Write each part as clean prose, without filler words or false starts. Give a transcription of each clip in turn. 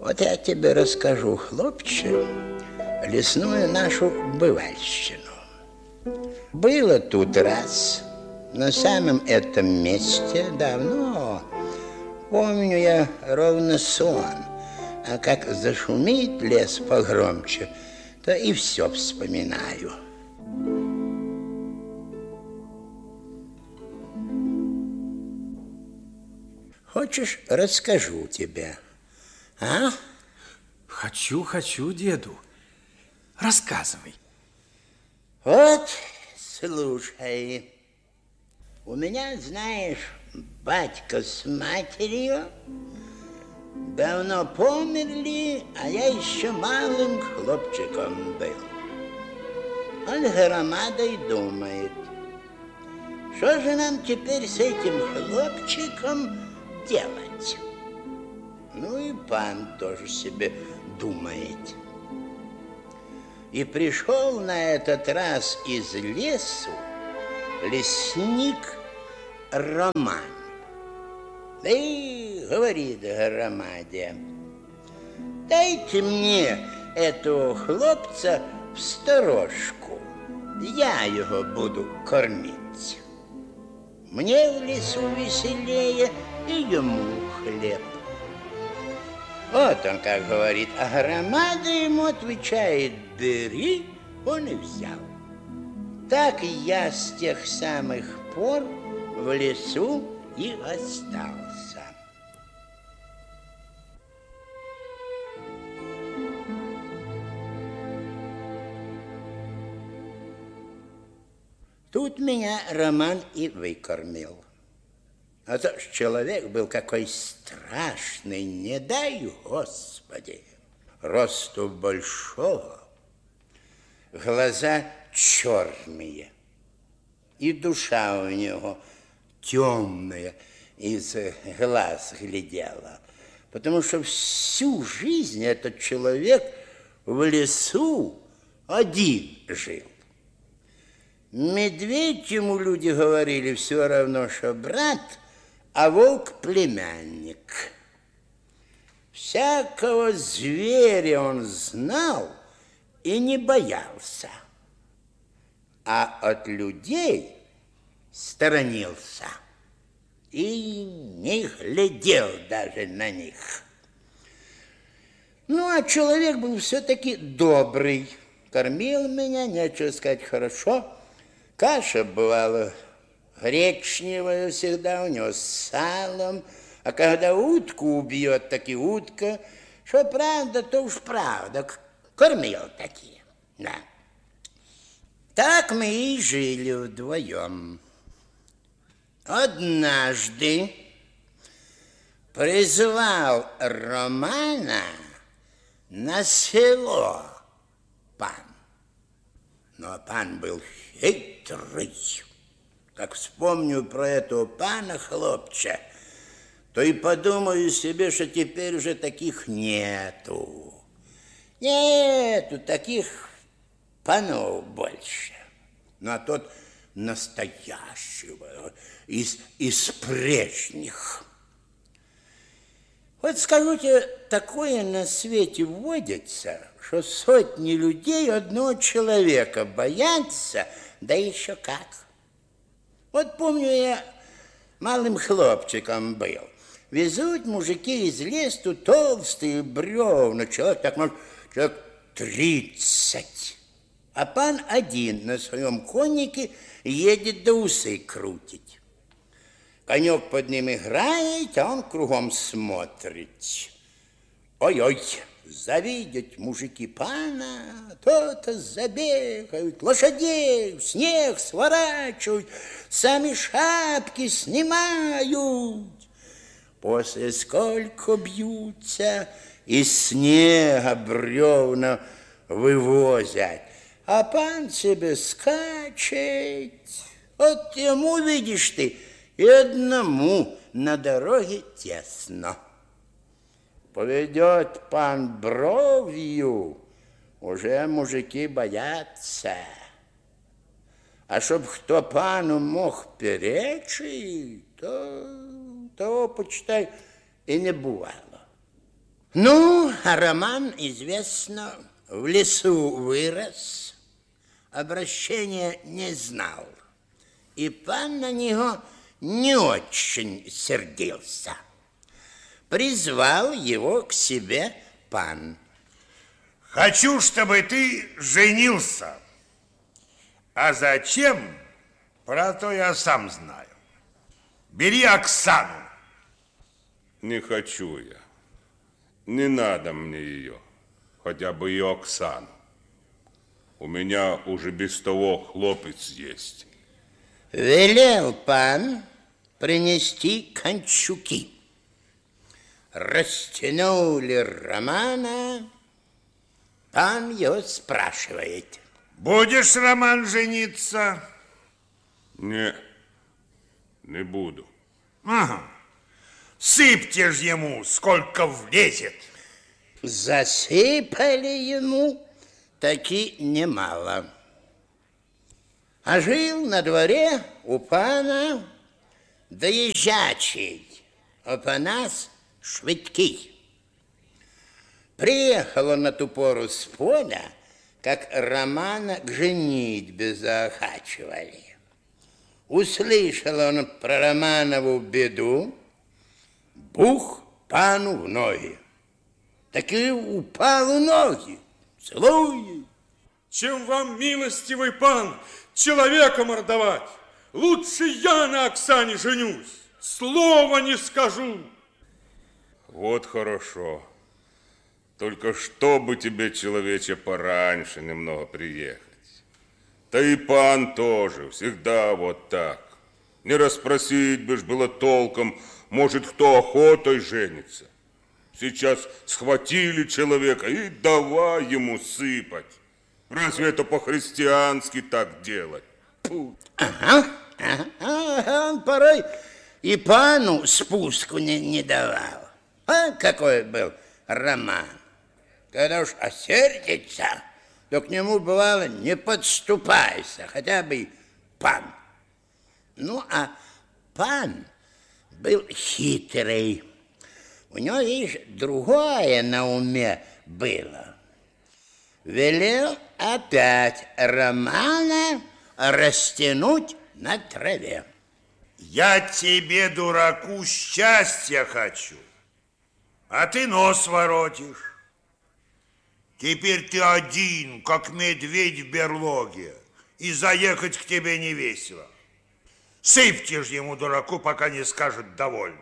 Вот я тебе расскажу, хлопче, лесную нашу бывальщину. Было тут раз, на самом этом месте, давно, помню я ровно сон, а как зашумит лес погромче, то и все вспоминаю. Хочешь, расскажу тебе, а? Хочу, деду. Рассказывай. Вот, слушай. У меня, знаешь, батька с матерью давно померли, а я еще малым хлопчиком был. Он громадой думает, что же нам теперь с этим хлопчиком делать? Ну и пан тоже себе думает. И пришел на этот раз из лесу лесник Роман. Да и говорит громаде: дайте мне этого хлопца в сторожку, я его буду кормить. Мне в лесу веселее, и ему хлеб. Вот он как говорит, а громада ему отвечает: бери, он и взял. Так я с тех самых пор в лесу и остался. Тут меня Роман и выкормил. А то ж человек был какой страшный, не дай Господи. Росту большого, глаза черные, и душа у него темная из глаз глядела. Потому что всю жизнь этот человек в лесу один жил. Медведь, ему люди говорили, все равно, что брат, а волк племянник. Всякого зверя он знал и не боялся, а от людей сторонился и не глядел даже на них. Ну, а человек был все-таки добрый, кормил меня, нечего сказать, хорошо. Каша бывала гречневая всегда у него с салом, а когда утку убьет, так и утка. Что правда, то уж правда. Кормил такие, да. Так мы и жили вдвоем. Однажды призвал Романа на село пан. Но пан был хитрый. Как вспомню про этого пана, хлопча, то и подумаю себе, что теперь уже таких нету. Нету таких панов больше. Ну, а тот настоящего, из прежних. Вот скажу тебе, такое на свете водится, что сотни людей одного человека боятся, да еще как. Вот помню, я малым хлопчиком был. Везут мужики из лесу толстые бревна, человек, так может, человек 30. А пан один на своем коннике едет до усы крутить. Конек под ним играет, а он кругом смотрит. Ой-ой, завидят мужики пана, то-то забегают, лошадей в снег сворачивают, сами шапки снимают. После сколько бьются, из снега бревна вывозят, а пан себе скачет. Вот ему, видишь ты, и одному на дороге тесно. Поведет пан бровью, уже мужики боятся. А чтоб кто пану мог перечить, то почитай, и не бывало. Ну, а Роман, известно, в лесу вырос, обращения не знал. И пан на него не очень сердился. Призвал его к себе пан. Хочу, чтобы ты женился. А зачем? Про то я сам знаю. Бери Оксану. Не хочу я. Не надо мне ее. Хотя бы и Оксану. У меня уже без того хлопец есть. Велел пан принести кончуки. Растянули Романа. Пан его спрашивает. Будешь, Роман, жениться? Не буду. Ага. Сыпьте ж ему, сколько влезет. Засыпали ему таки немало. А жил на дворе у пана доезжачий Опанас Швидкий. Приехал он на ту пору с поля, как Романа к женитьбе заохачивали. Услышал он про Романову беду, бух пану в ноги. Так и упал в ноги, целует. Чем вам, милостивый пан, человека мордовать? Лучше я на Оксане женюсь, слова не скажу. Вот хорошо. Только чтобы тебе, человече, пораньше немного приехать. Да и пан тоже, всегда вот так. Не расспросить бы ж было толком, может, кто охотой женится. Сейчас схватили человека и давай ему сыпать. Разве это по-христиански так делать? Фу. Ага. Он порой и пану спуску не давал. А какой был Роман. Когда уж осердится, то к нему, бывало, не подступайся, хотя бы и пан. Ну, а пан был хитрый. У него, видишь, другое на уме было. Велел опять Романа растянуть на траве. Я тебе, дураку, счастья хочу, а ты нос воротишь. Теперь ты один, как медведь в берлоге, и заехать к тебе не весело. Сыпьте ж ему, дураку, пока не скажет довольно.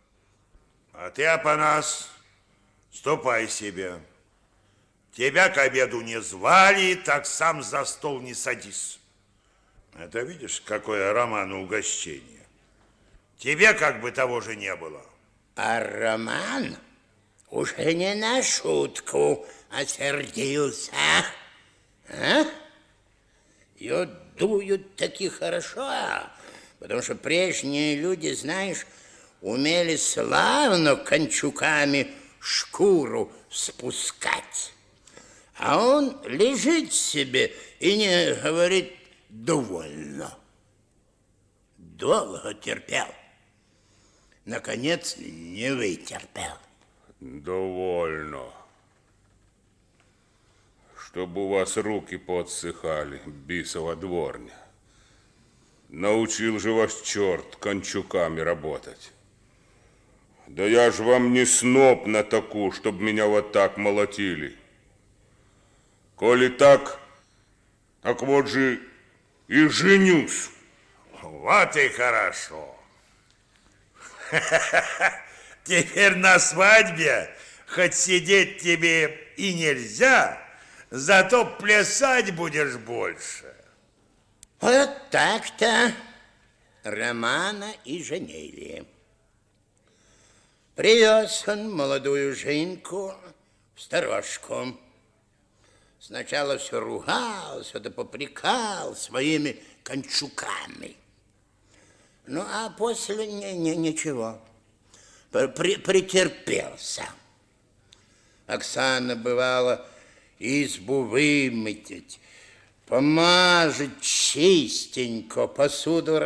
А ты, Опанас, ступай себе. Тебя к обеду не звали, так сам за стол не садись. Это видишь, какое Роману угощение. Тебе как бы того же не было. А Роман уже не на шутку осердился. А? Ее дуют таки хорошо, потому что прежние люди, знаешь, умели славно кончуками шкуру спускать. А он лежит себе и не говорит довольно. Долго терпел. Наконец, не вытерпел. Довольно. Чтобы у вас руки подсыхали, бисова дворня. Научил же вас черт кончуками работать. Да я ж вам не сноп на таку, чтоб меня вот так молотили. Коли так вот же и женюсь. Вот и хорошо. Теперь на свадьбе хоть сидеть тебе и нельзя, зато плясать будешь больше. Вот так-то Романа и женили. Привез он молодую Женьку в сторожку. Сначала все ругался, да попрекал своими кончуками. Ну, а после ничего. Претерпелся. Оксана, бывала, избу вымытить, помажить чистенько, посуду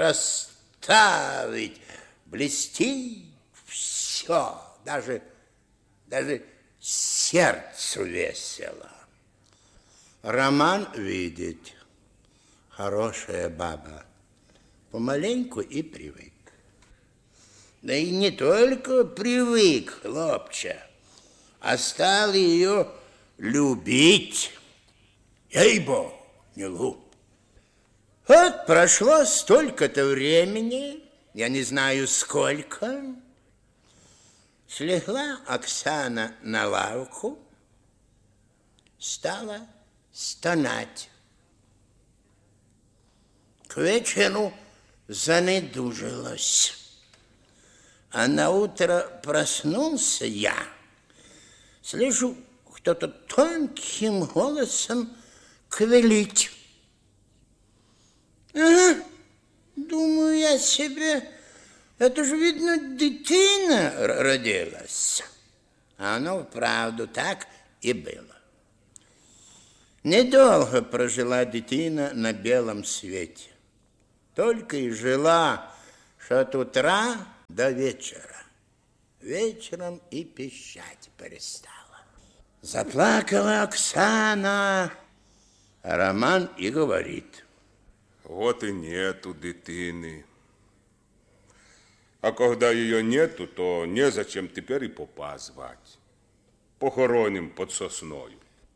расставить, блестит все, даже сердцу весело. Роман видит, хорошая баба, помаленьку и привык. Да и не только привык, хлопче, а стал ее любить. Ей-богу, не глуп. Вот прошло столько-то времени, я не знаю сколько, слегла Оксана на лавку, стала стонать. К вечеру занедужилась. А на утро проснулся я, слышу, кто-то тонким голосом квелить. Ага, думаю я себе, это же, видно, дитина родилась. А оно вправду так и было. Недолго прожила дитина на белом свете. Только и жила, что от утра до вечера. Вечером и пищать перестала. Заплакала Оксана, а Роман и говорит. Вот и нету дитины. А когда ее нету, то незачем теперь и попа звать. Похороним под сосною.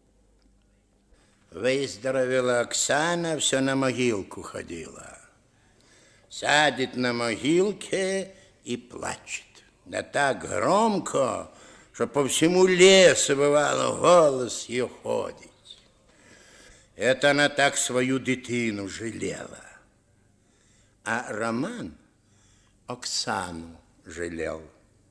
Выздоровела Оксана, все на могилку ходила. Сядет на могилке и плачет. Да так громко, что по всему лесу, бывало, голос ее ходит. Это она так свою дитину жалела. А Роман Оксану жалел.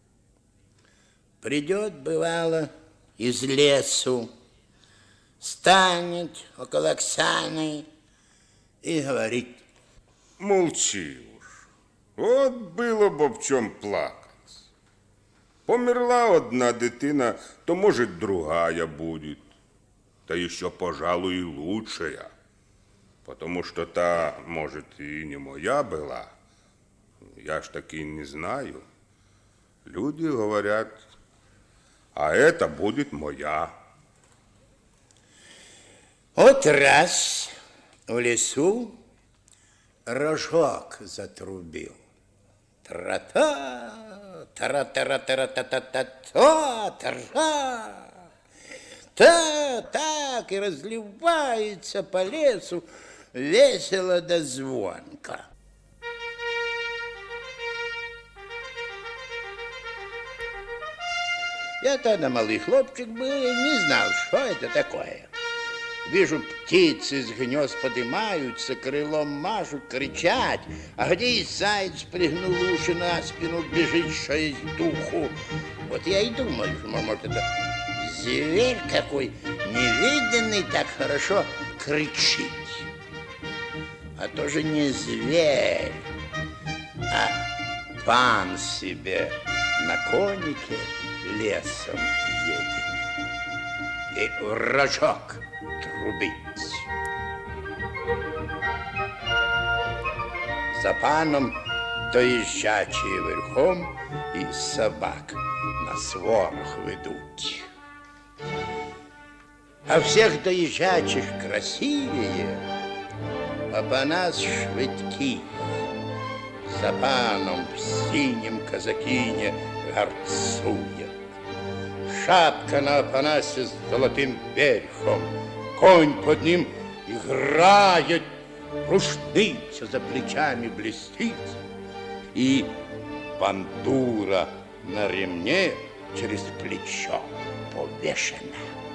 Придет, бывало, из лесу, станет около Оксаны и говорит. Молчи уж. Вот было б об чем плакать. Померла одна дитина, то, может, другая будет. Да еще, пожалуй, и лучшая. Потому что та, может, и не моя была. Я ж таки не знаю. Люди говорят, а это будет моя. Вот раз в лесу рожок затрубил. Тра-та, тара-тара-тара-та-та-та, тра. Та, так и разливается по лесу весело да звонко. Я тогда малый хлопчик был и не знал, что это такое. Вижу, птицы с гнезд поднимаются, крылом машут, кричат, а где и заяц, пригнул уши на спину, бежит, что есть духу. Вот я и думаю, что, может, это зверь какой невиданный так хорошо кричит. А тоже не зверь, а пан себе на конике лесом едет. И в рожок трубить. За паном доезжачие верхом и собак на сворох ведут. А всех доезжачих красивее, а по нас швидкі. За паном в синем казакине горцует. Шапка на опанасе с золотым верхом, конь под ним играет, рушница за плечами блестит, и бандура на ремне через плечо повешена.